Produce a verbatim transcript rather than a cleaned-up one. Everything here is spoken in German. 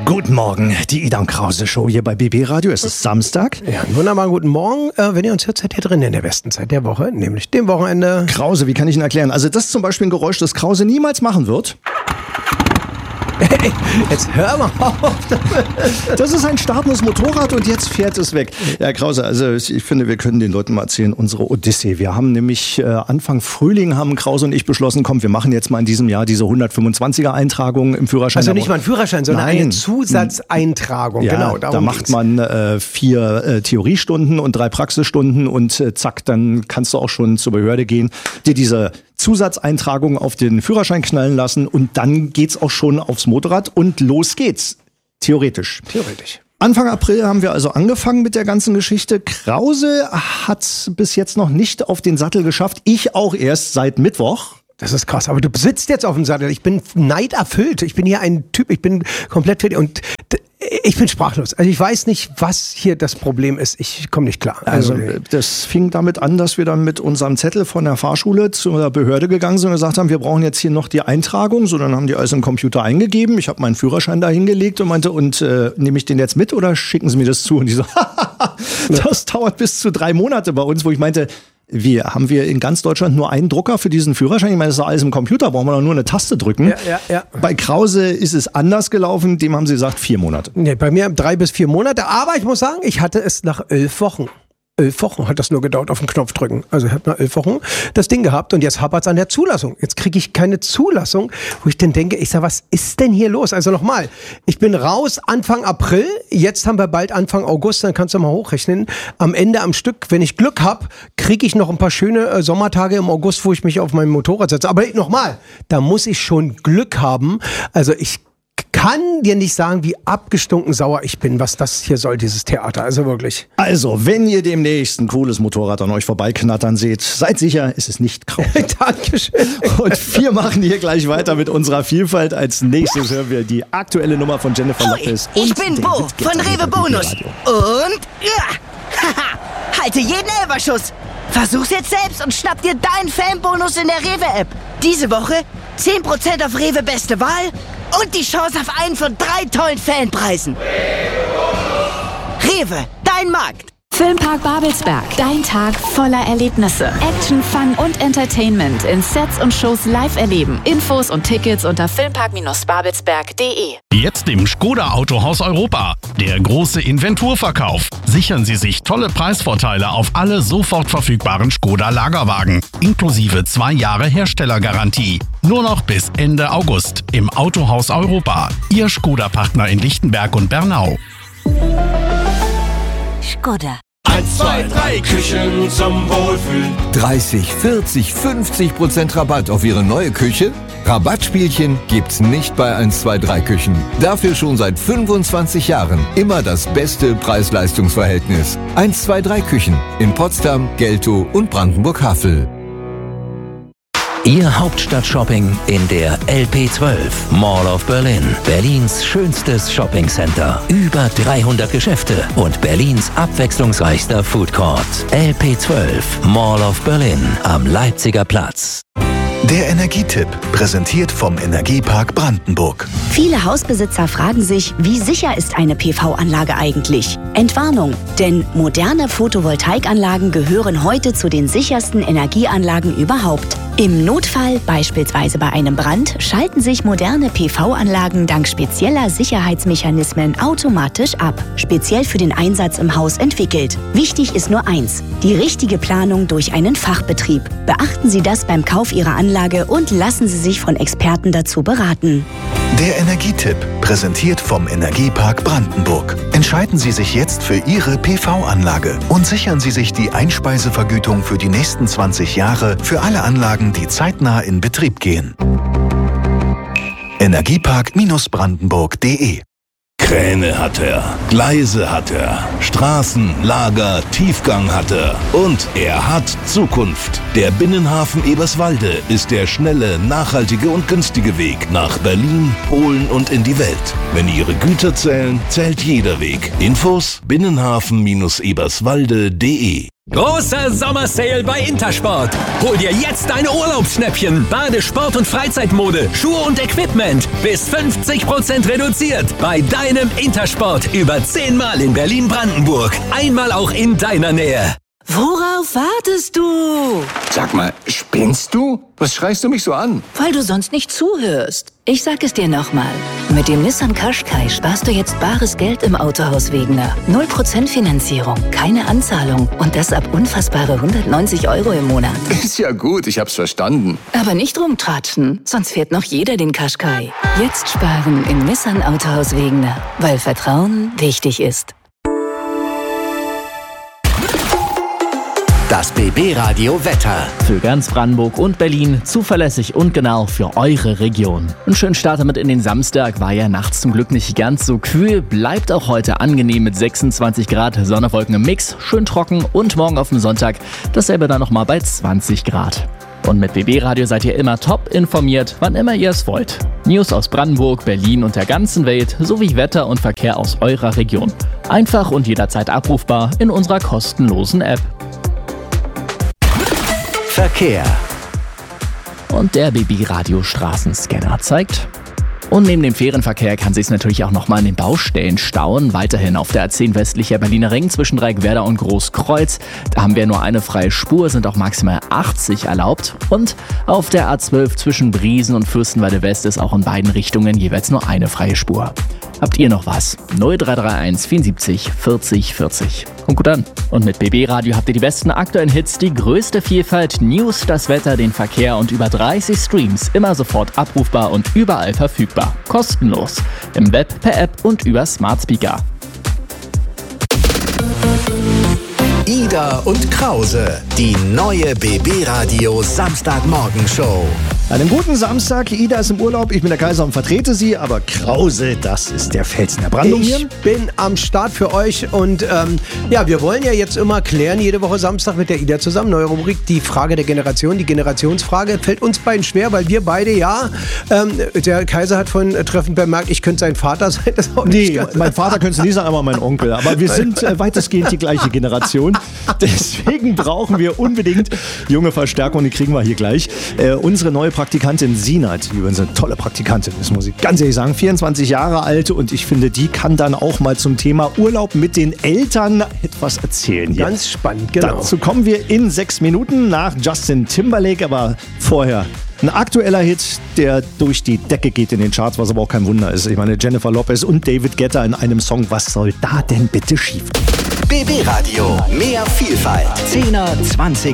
Guten Morgen, die Ida und Krause Show hier bei B B Radio. Es ist Samstag. Ja, einen wunderbaren guten Morgen. Äh, wenn ihr uns hört, seid ihr drin in der besten Zeit der Woche, nämlich dem Wochenende. Krause, wie kann ich Ihnen erklären? Also das ist zum Beispiel ein Geräusch, das Krause niemals machen wird. Hey, jetzt hör mal auf. Das ist ein startendes Motorrad und jetzt fährt es weg. Ja, Krause, also ich finde, wir können den Leuten mal erzählen, unsere Odyssee. Wir haben nämlich äh, Anfang Frühling haben Krause und ich beschlossen, komm, wir machen jetzt mal in diesem Jahr diese hundertfünfundzwanziger Eintragung im Führerschein. Also nicht mal ein Führerschein, sondern Nein. eine Zusatzeintragung. Ja, genau, darum da macht geht's. man äh, vier äh, Theoriestunden und drei Praxisstunden und äh, zack, dann kannst du auch schon zur Behörde gehen, dir diese Zusatzeintragung auf den Führerschein knallen lassen und dann geht's auch schon aufs Motorrad und los geht's. Theoretisch. Theoretisch. Anfang April haben wir also angefangen mit der ganzen Geschichte. Krause hat's bis jetzt noch nicht auf den Sattel geschafft. Ich auch erst seit Mittwoch. Das ist krass, aber du sitzt jetzt auf dem Sattel. Ich bin neiderfüllt. Ich bin hier ein Typ, ich bin komplett fertig und d- ich bin sprachlos. Also ich weiß nicht, was hier das Problem ist. Ich komme nicht klar. Also das fing damit an, dass wir dann mit unserem Zettel von der Fahrschule zur Behörde gegangen sind und gesagt haben, wir brauchen jetzt hier noch die Eintragung. So, dann haben die alles im Computer eingegeben. Ich habe meinen Führerschein da hingelegt und meinte, und äh, nehme ich den jetzt mit oder schicken Sie mir das zu? Und die so, das dauert bis zu drei Monate bei uns, wo ich meinte, wir haben wir in ganz Deutschland nur einen Drucker für diesen Führerschein. Ich meine, das ist alles im Computer, brauchen wir doch nur eine Taste drücken. Ja, ja, ja. Bei Krause ist es anders gelaufen, dem haben sie gesagt, vier Monate. Nee, bei mir drei bis vier Monate. Aber ich muss sagen, ich hatte es nach elf Wochen. Elf Wochen hat das nur gedauert, auf den Knopf drücken. Also ich habe nach elf Wochen das Ding gehabt und jetzt hapert es an der Zulassung. Jetzt kriege ich keine Zulassung, wo ich dann denke, ich sag, was ist denn hier los? Also nochmal, ich bin raus Anfang April, jetzt haben wir bald Anfang August, dann kannst du mal hochrechnen. Am Ende am Stück, wenn ich Glück habe, kriege ich noch ein paar schöne äh, Sommertage im August, wo ich mich auf mein Motorrad setze. Aber nochmal, da muss ich schon Glück haben. Also ich kann dir nicht sagen, wie abgestunken sauer ich bin, was das hier soll, dieses Theater. Also wirklich. Also, wenn ihr demnächst ein cooles Motorrad an euch vorbeiknattern seht, seid sicher, es ist nicht Krause. Dankeschön. Und wir machen hier gleich weiter mit unserer Vielfalt. Als nächstes hören wir die aktuelle Nummer von Jennifer Lopez. Ich und bin den Bo Witzgetter von Rewe hier bei Bonus. B B Radio. Und ja, haha, halte jeden Elberschuss. Versuch's jetzt selbst und schnapp dir deinen Fanbonus in der Rewe-App. Diese Woche zehn Prozent auf Rewe Beste Wahl und die Chance auf einen von drei tollen Fanpreisen. Rewe, dein Markt. Filmpark Babelsberg. Dein Tag voller Erlebnisse. Action, Fun und Entertainment in Sets und Shows live erleben. Infos und Tickets unter filmpark babelsberg punkt de. Jetzt im Skoda Autohaus Europa. Der große Inventurverkauf. Sichern Sie sich tolle Preisvorteile auf alle sofort verfügbaren Skoda Lagerwagen. Inklusive zwei Jahre Herstellergarantie. Nur noch bis Ende August im Autohaus Europa. Ihr Skoda-Partner in Lichtenberg und Bernau. Skoda. eins, zwei, drei Küchen zum Wohlfühlen. dreißig, vierzig, fünfzig Prozent Rabatt auf Ihre neue Küche? Rabattspielchen gibt's nicht bei eins, zwei, drei Küchen. Dafür schon seit fünfundzwanzig Jahren immer das beste Preis-Leistungs-Verhältnis. eins, zwei, drei Küchen in Potsdam, Geltow und Brandenburg-Havel. Ihr Hauptstadt-Shopping in der L P zwölf, Mall of Berlin. Berlins schönstes Shoppingcenter. Über dreihundert Geschäfte und Berlins abwechslungsreichster Foodcourt. L P zwölf, Mall of Berlin am Leipziger Platz. Der Energietipp, präsentiert vom Energiepark Brandenburg. Viele Hausbesitzer fragen sich, wie sicher ist eine P V-Anlage eigentlich? Entwarnung, denn moderne Photovoltaikanlagen gehören heute zu den sichersten Energieanlagen überhaupt. Im Notfall, beispielsweise bei einem Brand, schalten sich moderne P V-Anlagen dank spezieller Sicherheitsmechanismen automatisch ab. Speziell für den Einsatz im Haus entwickelt. Wichtig ist nur eins: die richtige Planung durch einen Fachbetrieb. Beachten Sie das beim Kauf Ihrer Anlage und lassen Sie sich von Experten dazu beraten. Der Energietipp, präsentiert vom Energiepark Brandenburg. Entscheiden Sie sich jetzt für Ihre P V-Anlage und sichern Sie sich die Einspeisevergütung für die nächsten zwanzig Jahre für alle Anlagen, die zeitnah in Betrieb gehen. Energiepark Brandenburg punkt de. Kräne hat er, Gleise hat er, Straßen, Lager, Tiefgang hat er und er hat Zukunft. Der Binnenhafen Eberswalde ist der schnelle, nachhaltige und günstige Weg nach Berlin, Polen und in die Welt. Wenn Ihre Güter zählen, zählt jeder Weg. Infos binnenhafen Bindestrich eberswalde punkt de. Großer Sommersale bei Intersport. Hol dir jetzt deine Urlaubsschnäppchen. Bade-, Sport- und Freizeitmode, Schuhe und Equipment. Bis fünfzig Prozent reduziert. Bei deinem Intersport. Über zehnmal in Berlin-Brandenburg. Einmal auch in deiner Nähe. Worauf wartest du? Sag mal, spinnst du? Was schreist du mich so an? Weil du sonst nicht zuhörst. Ich sag es dir nochmal. Mit dem Nissan Qashqai sparst du jetzt bares Geld im Autohaus Wegener. null Prozent Finanzierung, keine Anzahlung und das ab unfassbare hundertneunzig Euro im Monat. Ist ja gut, ich hab's verstanden. Aber nicht rumtratschen, sonst fährt noch jeder den Qashqai. Jetzt sparen im Nissan Autohaus Wegener, weil Vertrauen wichtig ist. Das B B-Radio Wetter. Für ganz Brandenburg und Berlin zuverlässig und genau für eure Region. Einen schönen Start damit in den Samstag, war ja nachts zum Glück nicht ganz so kühl. Bleibt auch heute angenehm mit sechsundzwanzig Grad, Sonne, Wolken im Mix, schön trocken und morgen auf dem Sonntag dasselbe dann nochmal bei zwanzig Grad. Und mit B B-Radio seid ihr immer top informiert, wann immer ihr es wollt. News aus Brandenburg, Berlin und der ganzen Welt sowie Wetter und Verkehr aus eurer Region. Einfach und jederzeit abrufbar in unserer kostenlosen App. Verkehr. Und der B B-Radio-Straßenscanner zeigt. Und neben dem Fährenverkehr kann sich natürlich auch nochmal an den Baustellen stauen. Weiterhin auf der A zehn westlicher Berliner Ring zwischen Dreieckwerder und Großkreuz. Da haben wir nur eine freie Spur, sind auch maximal achtzig erlaubt. Und auf der A zwölf zwischen Briesen und Fürstenwalde West ist auch in beiden Richtungen jeweils nur eine freie Spur. Habt ihr noch was? null drei drei eins vierundsiebzig vierzig vierzig. Und gut an. Und mit B B-Radio habt ihr die besten aktuellen Hits, die größte Vielfalt, News, das Wetter, den Verkehr und über dreißig Streams immer sofort abrufbar und überall verfügbar. Kostenlos. Im Web, per App und über Smart Speaker. Ida und Krause, die neue B B-Radio Samstagmorgenshow. Einen guten Samstag, Ida ist im Urlaub, ich bin der Kaiser und vertrete sie, aber Krause, das ist der Felsen der Brandung hier. Ich bin am Start für euch und ähm, ja, wir wollen ja jetzt immer klären, jede Woche Samstag mit der Ida zusammen, neue Rubrik, die Frage der Generation, die Generationsfrage, fällt uns beiden schwer, weil wir beide, ja, ähm, der Kaiser hat vorhin treffend bemerkt, ich könnte sein Vater sein. Das auch nee, mein Vater könnte nie sein, aber mein Onkel, aber wir sind äh, weitestgehend die gleiche Generation, deswegen brauchen wir unbedingt junge Verstärkung, die kriegen wir hier gleich. Äh, unsere neue Praktikantin Sina, die übrigens eine tolle Praktikantin ist, muss ich ganz ehrlich sagen, vierundzwanzig Jahre alt und ich finde, die kann dann auch mal zum Thema Urlaub mit den Eltern etwas erzählen hier. Ganz spannend, genau. Dazu kommen wir in sechs Minuten nach Justin Timberlake, aber vorher ein aktueller Hit, der durch die Decke geht in den Charts, was aber auch kein Wunder ist. Ich meine, Jennifer Lopez und David Guetta in einem Song, was soll da denn bitte schief? B B-Radio, mehr Vielfalt. zehner, zwanziger